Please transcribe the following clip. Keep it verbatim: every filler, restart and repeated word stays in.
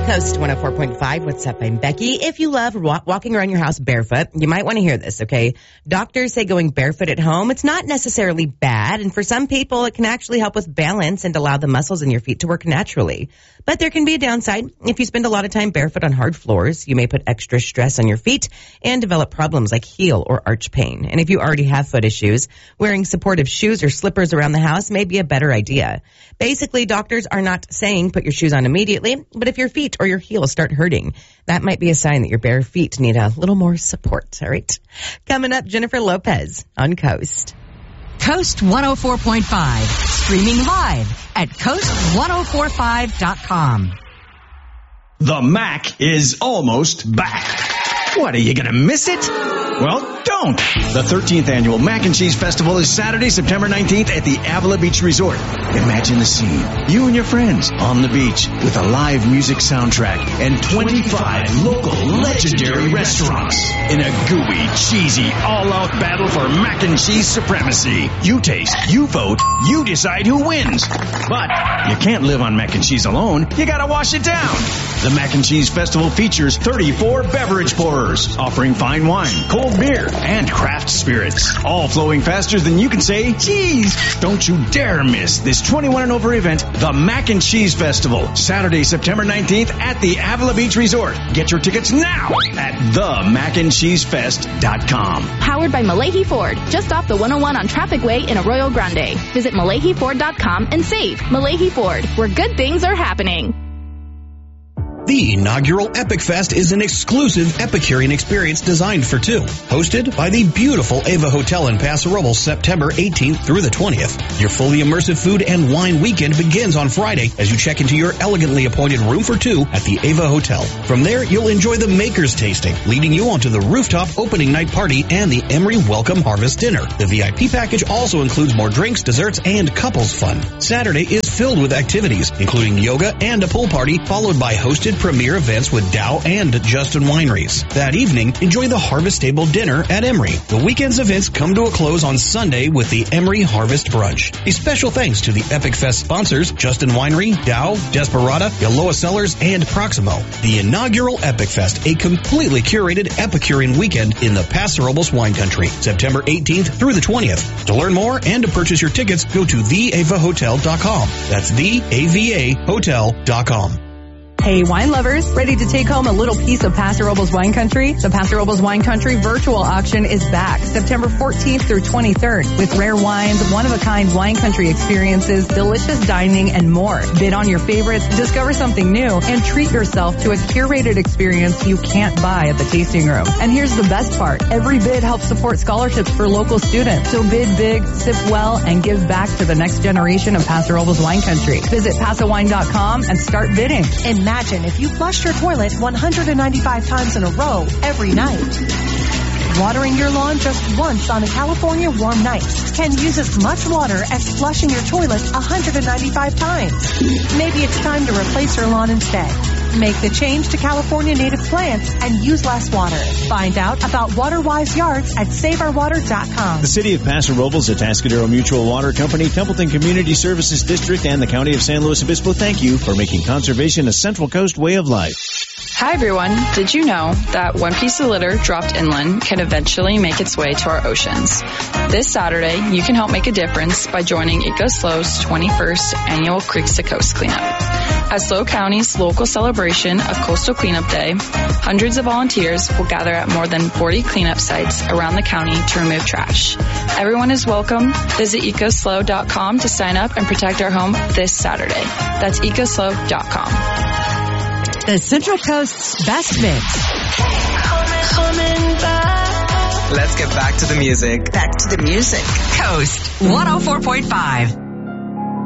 Coast one oh four point five. What's up? I'm Becky. If you love wa- walking around your house barefoot, you might want to hear this, okay? Doctors say going barefoot at home, it's not necessarily bad. And for some people, it can actually help with balance and allow the muscles in your feet to work naturally. But there can be a downside. If you spend a lot of time barefoot on hard floors, you may put extra stress on your feet and develop problems like heel or arch pain. And if you already have foot issues, wearing supportive shoes or slippers around the house may be a better idea. Basically, doctors are not saying put your shoes on immediately, but if your feet or your heels start hurting, that might be a sign that your bare feet need a little more support, all right? Coming up, Jennifer Lopez on Coast. Coast one oh four point five, streaming live at coast ten forty-five dot com. The Mac is almost back. What, are you going to miss it? Well, don't. The thirteenth Annual Mac and Cheese Festival is Saturday, September nineteenth at the Avila Beach Resort. Imagine the scene. You and your friends on the beach with a live music soundtrack and twenty-five local legendary restaurants in a gooey, cheesy, all-out battle for mac and cheese supremacy. You taste, you vote, you decide who wins. But you can't live on mac and cheese alone. You gotta wash it down. The Mac and Cheese Festival features thirty-four beverage pourers offering fine wine, cold beer, and craft spirits, all flowing faster than you can say cheese. Don't you dare miss this twenty-one and over event, the Mac and Cheese Festival, Saturday, September nineteenth at the Avila Beach Resort. Get your tickets now at the mac and cheese fest dot com. Powered by Malahi Ford, just off the one oh one on Traffic Way in Arroyo Grande. Visit malahi ford dot com and save. Malahi Ford, where good things are happening. The inaugural Epic Fest is an exclusive Epicurean experience designed for two. Hosted by the beautiful Ava Hotel in Paso Robles, September eighteenth through the twentieth. Your fully immersive food and wine weekend begins on Friday as you check into your elegantly appointed room for two at the Ava Hotel. From there, you'll enjoy the Makers Tasting, leading you onto the rooftop opening night party and the Emery Welcome Harvest Dinner. The V I P package also includes more drinks, desserts, and couples fun. Saturday is filled with activities, including yoga and a pool party, followed by hosted premier events with Dow and Justin Wineries. That evening, enjoy the Harvest Table Dinner at Emery. The weekend's events come to a close on Sunday with the Emery Harvest Brunch. A special thanks to the Epic Fest sponsors, Justin Winery, Dow, Desperada, Yaloa Cellars, and Proximo. The inaugural Epic Fest, a completely curated Epicurean weekend in the Paso Robles wine country, September eighteenth through the twentieth. To learn more and to purchase your tickets, go to the ava hotel dot com. That's the A V A hotel dot com. Hey, wine lovers, ready to take home a little piece of Paso Robles wine country? The Paso Robles Wine Country virtual auction is back September fourteenth through twenty-third with rare wines, one-of-a-kind wine country experiences, delicious dining, and more. Bid on your favorites, discover something new, and treat yourself to a curated experience you can't buy at the tasting room. And here's the best part. Every bid helps support scholarships for local students. So bid big, sip well, and give back to the next generation of Paso Robles wine country. Visit paso wine dot com and start bidding. And imagine if you flushed your toilet one hundred ninety-five times in a row every night. Watering your lawn just once on a California warm night can use as much water as flushing your toilet one hundred ninety-five times. Maybe it's time to replace your lawn instead. Make the change to California native plants and use less water. Find out about WaterWise Yards at save our water dot com. The City of Paso Robles, Atascadero Mutual Water Company, Templeton Community Services District, and the County of San Luis Obispo thank you for making conservation a Central Coast way of life. Hi everyone, did you know that one piece of litter dropped inland can eventually make its way to our oceans? This Saturday, you can help make a difference by joining EcoSlow's twenty-first annual Creeks to Coast Cleanup. At SLO County's local celebration of Coastal Cleanup Day, hundreds of volunteers will gather at more than forty cleanup sites around the county to remove trash. Everyone is welcome. Visit ecoslow dot com to sign up and protect our home this Saturday. That's ecoslow dot com. The Central Coast's best mix. Coming back. Let's get back to the music. Back to the music. Coast one oh four point five.